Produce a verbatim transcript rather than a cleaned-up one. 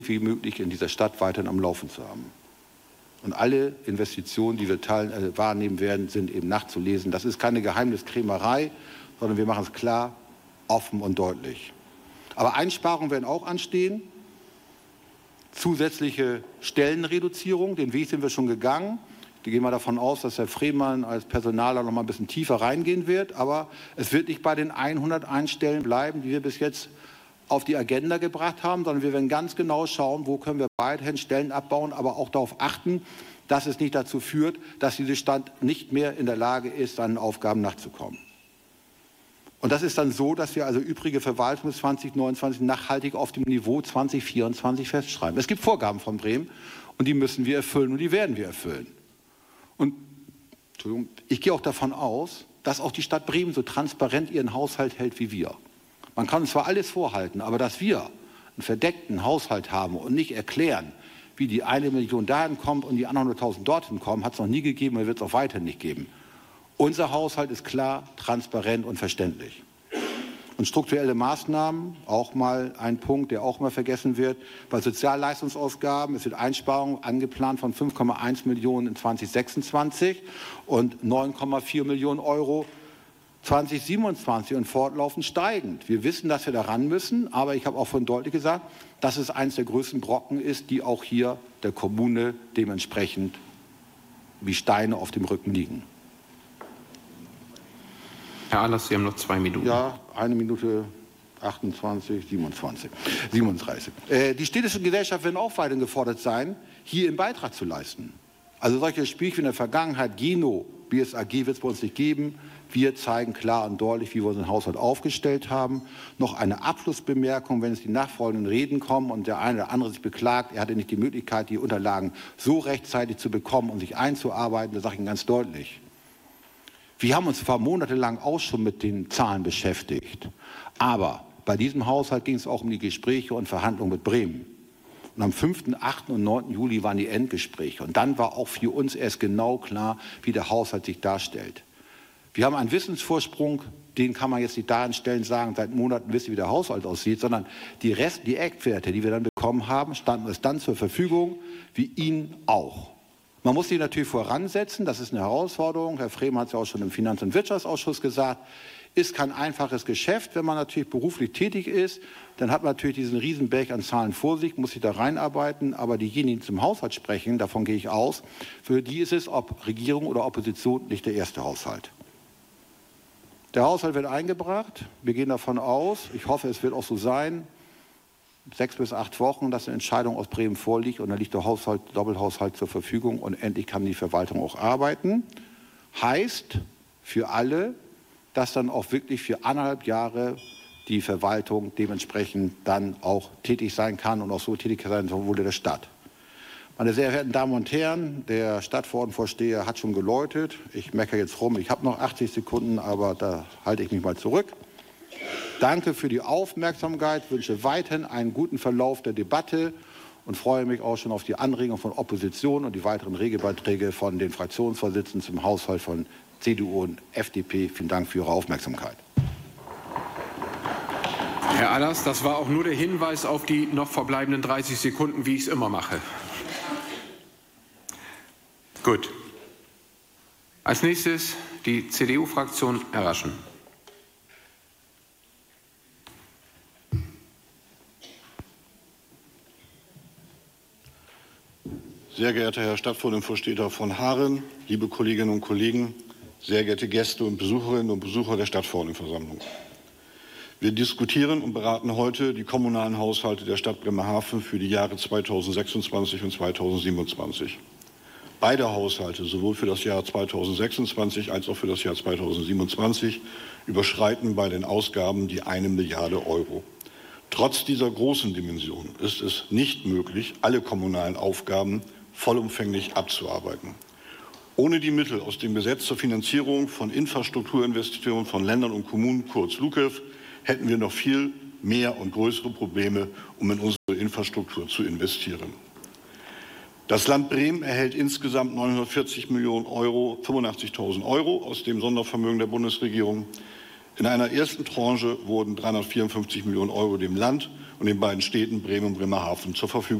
wie möglich in dieser Stadt weiterhin am Laufen zu haben. Und alle Investitionen, die wir teilen, äh, wahrnehmen werden, sind eben nachzulesen. Das ist keine Geheimniskrämerei, sondern wir machen es klar, offen und deutlich. Aber Einsparungen werden auch anstehen. Zusätzliche Stellenreduzierung, den Weg sind wir schon gegangen. Wir gehen mal davon aus, dass Herr Frehmann als Personaler noch mal ein bisschen tiefer reingehen wird. Aber es wird nicht bei den hunderteins Stellen bleiben, die wir bis jetzt auf die Agenda gebracht haben, sondern wir werden ganz genau schauen, wo können wir weiterhin Stellen abbauen, aber auch darauf achten, dass es nicht dazu führt, dass diese Stadt nicht mehr in der Lage ist, seinen Aufgaben nachzukommen. Und das ist dann so, dass wir also übrige Verwaltung bis zwanzig neunundzwanzig nachhaltig auf dem Niveau zwanzig vierundzwanzig festschreiben. Es gibt Vorgaben von Bremen und die müssen wir erfüllen und die werden wir erfüllen. Und Entschuldigung, ich gehe auch davon aus, dass auch die Stadt Bremen so transparent ihren Haushalt hält wie wir. Man kann uns zwar alles vorhalten, aber dass wir einen verdeckten Haushalt haben und nicht erklären, wie die eine Million dahin kommt und die anderen hunderttausend dorthin kommen, hat es noch nie gegeben und wird es auch weiter nicht geben. Unser Haushalt ist klar, transparent und verständlich. Und strukturelle Maßnahmen, auch mal ein Punkt, der auch mal vergessen wird, bei Sozialleistungsausgaben, es wird Einsparungen angeplant von fünf Komma eins Millionen in zweitausendsechsundzwanzig und neun Komma vier Millionen Euro zweitausendsiebenundzwanzig und fortlaufend steigend. Wir wissen, dass wir daran müssen, aber ich habe auch von deutlich gesagt, dass es eines der größten Brocken ist, die auch hier der Kommune dementsprechend wie Steine auf dem Rücken liegen. Herr Ahlers, Sie haben noch zwei Minuten. Ja, eine Minute achtundzwanzig, siebenundzwanzig, siebenunddreißig. Äh, die städtischen Gesellschaften werden auch weiterhin gefordert sein, hier einen Beitrag zu leisten. Also solche Spielchen in der Vergangenheit, Geno, B S A G wird es bei uns nicht geben. Wir zeigen klar und deutlich, wie wir unseren Haushalt aufgestellt haben. Noch eine Abschlussbemerkung, wenn es die nachfolgenden Reden kommen und der eine oder andere sich beklagt, er hatte nicht die Möglichkeit, die Unterlagen so rechtzeitig zu bekommen und sich einzuarbeiten, da sage ich Ihnen ganz deutlich. Wir haben uns zwar monatelang auch schon mit den Zahlen beschäftigt, aber bei diesem Haushalt ging es auch um die Gespräche und Verhandlungen mit Bremen. Und am fünften, achten und neunten Juli waren die Endgespräche. Und dann war auch für uns erst genau klar, wie der Haushalt sich darstellt. Wir haben einen Wissensvorsprung, den kann man jetzt nicht dahin stellen, sagen, seit Monaten wissen, wie der Haushalt aussieht, sondern die Rest, die Eckwerte, die wir dann bekommen haben, standen uns dann zur Verfügung, wie Ihnen auch. Man muss die natürlich voransetzen, das ist eine Herausforderung. Herr Frehmann hat es ja auch schon im Finanz- und Wirtschaftsausschuss gesagt. Ist kein einfaches Geschäft, wenn man natürlich beruflich tätig ist. Dann hat man natürlich diesen Riesenberg an Zahlen vor sich, muss sich da reinarbeiten. Aber diejenigen, die zum Haushalt sprechen, davon gehe ich aus, für die ist es, ob Regierung oder Opposition, nicht der erste Haushalt. Der Haushalt wird eingebracht. Wir gehen davon aus, ich hoffe, es wird auch so sein, sechs bis acht Wochen, dass eine Entscheidung aus Bremen vorliegt und dann liegt der Haushalt, Doppelhaushalt zur Verfügung und endlich kann die Verwaltung auch arbeiten. Heißt für alle, dass dann auch wirklich für anderthalb Jahre die Verwaltung dementsprechend dann auch tätig sein kann und auch so tätig sein soll der Stadt. Meine sehr verehrten Damen und Herren, der Stadtverordnetenvorsteher hat schon geläutet. Ich meckere jetzt rum, ich habe noch achtzig Sekunden, aber da halte ich mich mal zurück. Danke für die Aufmerksamkeit, wünsche weiterhin einen guten Verlauf der Debatte und freue mich auch schon auf die Anregung von Opposition und die weiteren Regelbeiträge von den Fraktionsvorsitzenden zum Haushalt von C D U und F D P. Vielen Dank für Ihre Aufmerksamkeit. Herr Ahlers, das war auch nur der Hinweis auf die noch verbleibenden dreißig Sekunden, wie ich es immer mache. Gut. Als nächstes die C D U-Fraktion, Herr Raschen. Sehr geehrter Herr Stadtverordnetenvorsteher von Haaren, liebe Kolleginnen und Kollegen, sehr geehrte Gäste und Besucherinnen und Besucher der Stadtverordnetenversammlung. Wir diskutieren und beraten heute die kommunalen Haushalte der Stadt Bremerhaven für die Jahre zweitausendsechsundzwanzig und zweitausendsiebenundzwanzig. Beide Haushalte, sowohl für das Jahr zweitausendsechsundzwanzig als auch für das Jahr zweitausendsiebenundzwanzig, überschreiten bei den Ausgaben die eine Milliarde Euro. Trotz dieser großen Dimension ist es nicht möglich, alle kommunalen Aufgaben vollumfänglich abzuarbeiten. Ohne die Mittel aus dem Gesetz zur Finanzierung von Infrastrukturinvestitionen von Ländern und Kommunen, kurz LUKEV, hätten wir noch viel mehr und größere Probleme, um in unsere Infrastruktur zu investieren. Das Land Bremen erhält insgesamt neunhundertvierzig Millionen Euro, fünfundachtzigtausend Euro aus dem Sondervermögen der Bundesregierung. In einer ersten Tranche wurden dreihundertvierundfünfzig Millionen Euro dem Land und den beiden Städten Bremen und Bremerhaven zur Verfügung